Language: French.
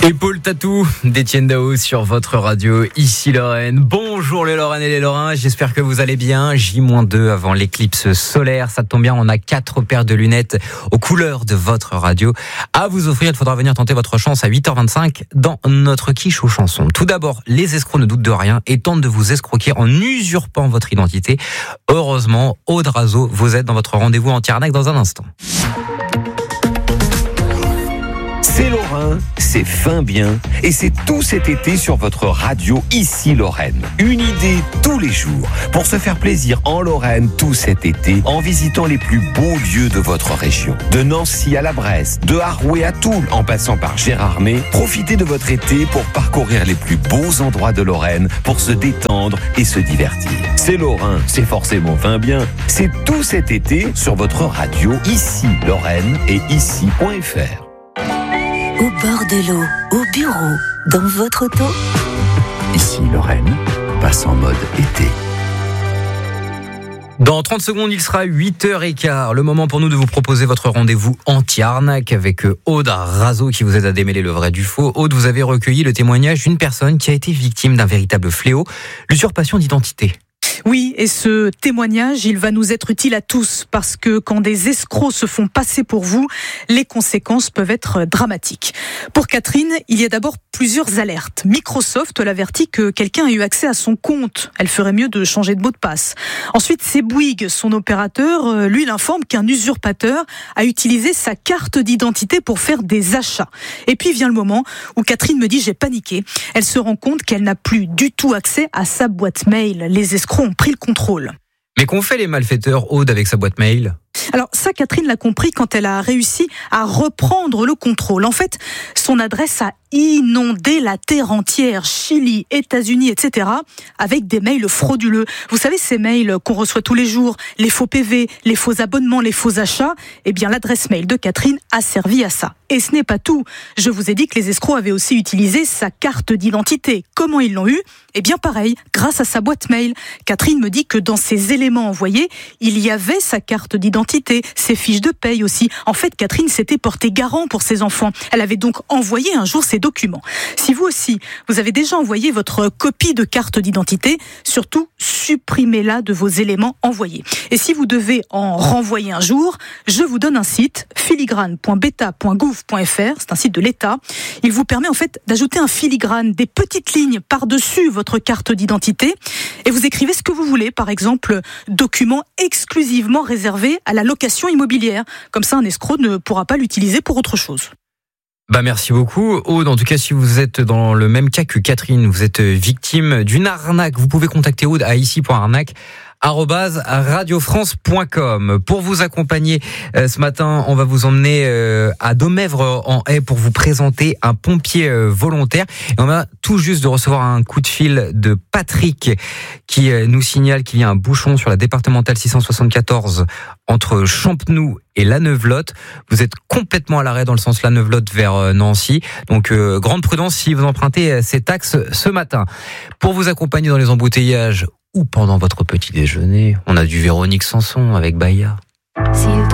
Et Paul Tatou d'Étienne Dao sur votre radio, ici Lorraine. Bonjour les Lorraines et les Lorrains, j'espère que vous allez bien. J-2 avant l'éclipse solaire, ça tombe bien, on a 4 paires de lunettes aux couleurs de votre radio à vous offrir. Il faudra venir tenter votre chance à 8h25 dans notre quiche aux chansons. Tout d'abord, les escrocs ne doutent de rien et tentent de vous escroquer en usurpant votre identité. Heureusement, Aude Razo vous aide dans votre rendez-vous anti-arnaque dans un instant. C'est Lorrain, c'est fin bien, et c'est tout cet été sur votre radio ici Lorraine. Une idée tous les jours pour se faire plaisir en Lorraine tout cet été en visitant les plus beaux lieux de votre région. De Nancy à la Bresse, de Haroué à Toul, en passant par Gérardmer, profitez de votre été pour parcourir les plus beaux endroits de Lorraine pour se détendre et se divertir. C'est Lorrain, c'est forcément fin bien. C'est tout cet été sur votre radio ici Lorraine et ici.fr. Au bord de l'eau, au bureau, dans votre auto. Ici Lorraine, passe en mode été. Dans 30 secondes, il sera 8h15. Le moment pour nous de vous proposer votre rendez-vous anti-arnaque avec Aude Razo qui vous aide à démêler le vrai du faux. Aude, vous avez recueilli le témoignage d'une personne qui a été victime d'un véritable fléau, l'usurpation d'identité. Oui, et ce témoignage, il va nous être utile à tous parce que quand des escrocs se font passer pour vous, les conséquences peuvent être dramatiques. Pour Catherine, il y a d'abord plusieurs alertes. Microsoft l'avertit que quelqu'un a eu accès à son compte. Elle ferait mieux de changer de mot de passe. Ensuite, c'est Bouygues, son opérateur, lui, il informe qu'un usurpateur a utilisé sa carte d'identité pour faire des achats. Et puis vient le moment où Catherine me dit « j'ai paniqué ». Elle se rend compte qu'elle n'a plus du tout accès à sa boîte mail. Les escrocs ont pris le contrôle. Mais qu'ont fait les malfaiteurs, Aude, avec sa boîte mail ? Alors ça, Catherine l'a compris quand elle a réussi à reprendre le contrôle. En fait, son adresse a inondé la terre entière, Chili, États-Unis, etc., avec des mails frauduleux. Vous savez, ces mails qu'on reçoit tous les jours, les faux PV, les faux abonnements, les faux achats, eh bien l'adresse mail de Catherine a servi à ça. Et ce n'est pas tout. Je vous ai dit que les escrocs avaient aussi utilisé sa carte d'identité. Comment ils l'ont eu ? Eh bien pareil, grâce à sa boîte mail. Catherine me dit que dans ces éléments envoyés, il y avait sa carte d'identité, ses fiches de paye aussi. En fait, Catherine s'était portée garant pour ses enfants. Elle avait donc envoyé un jour ses documents. Si vous aussi, vous avez déjà envoyé votre copie de carte d'identité, surtout supprimez-la de vos éléments envoyés. Et si vous devez en renvoyer un jour, je vous donne un site, filigrane.beta.gouv.fr, c'est un site de l'État. Il vous permet en fait d'ajouter un filigrane, des petites lignes par-dessus votre carte d'identité, et vous écrivez ce que vous voulez, par exemple, document exclusivement réservé à la location immobilière. Comme ça, un escroc ne pourra pas l'utiliser pour autre chose. Merci beaucoup, Aude. En tout cas, si vous êtes dans le même cas que Catherine, vous êtes victime d'une arnaque, vous pouvez contacter Aude à ici.arnaque@radiofrance.com. Pour vous accompagner ce matin, on va vous emmener à Domèvre en Haye pour vous présenter un pompier volontaire. Et on a tout juste de recevoir un coup de fil de Patrick qui nous signale qu'il y a un bouchon sur la départementale 674 entre Champenoux et La Neuvelotte. Vous êtes complètement à l'arrêt dans le sens La Neuvelotte vers Nancy. Donc grande prudence si vous empruntez cet axe ce matin. Pour vous accompagner dans les embouteillages ou pendant votre petit déjeuner, on a du Véronique Sanson avec Baya.